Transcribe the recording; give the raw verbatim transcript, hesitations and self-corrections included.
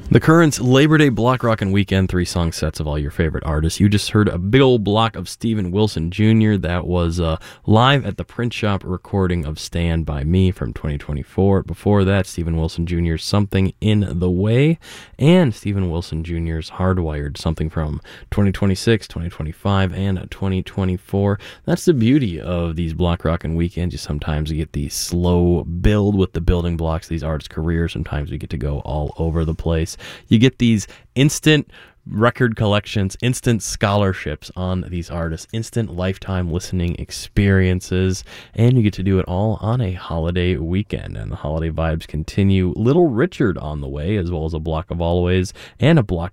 The Currents Labor Day Block Rockin' Weekend, three song sets of all your favorite artists. You just heard a big old block of Steven Wilson Junior That was uh, live at the Print Shop recording of Stand By Me from twenty twenty-four. Before that, Steven Wilson Junior's Something in the Way, and Steven Wilson Junior's Hardwired, something from twenty twenty-six, twenty twenty-five, and twenty twenty-four. That's the beauty of these Block Rockin' Weekends. You sometimes get the slow build with the building blocks of these artists' careers. Sometimes we get to go all over the place. You get these instant record collections, instant scholarships on these artists, instant lifetime listening experiences, and you get to do it all on a holiday weekend. And the holiday vibes continue. Little Richard on the way, as well as a block of Always and a block